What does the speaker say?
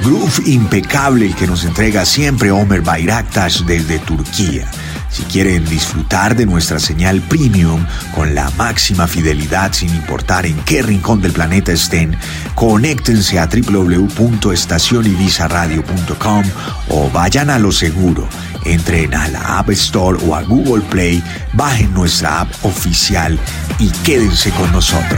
Groove impecable el que nos entrega siempre Ömer Bayraktar desde Turquía. Si quieren disfrutar de nuestra señal premium con la máxima fidelidad sin importar en qué rincón del planeta estén, conéctense a www.estacionibizaradio.com o vayan a lo seguro. Entren a la App Store o a Google Play, bajen nuestra app oficial y quédense con nosotros.